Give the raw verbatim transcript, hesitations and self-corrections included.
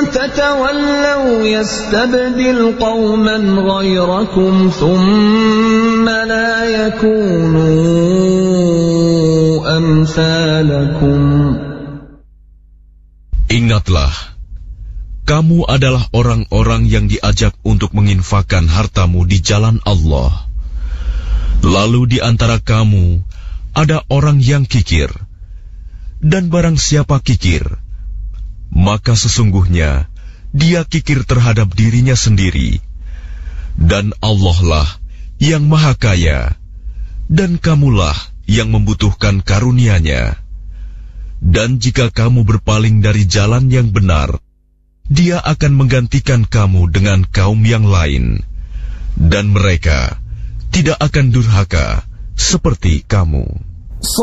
تتولوا يستبدل قوما غيركم ثم لا يكونوا أمثالكم. Ingatlah, kamu adalah orang-orang yang diajak untuk menginfakkan hartamu di jalan Allah. Lalu di antara kamu ada orang yang kikir, dan barang siapa kikir, maka sesungguhnya dia kikir terhadap dirinya sendiri, dan Allah lah yang Maha Kaya, dan kamulah yang membutuhkan karunia-Nya. Dan jika kamu berpaling dari jalan yang benar, Dia akan menggantikan kamu dengan kaum yang lain, dan mereka tidak akan durhaka seperti kamu.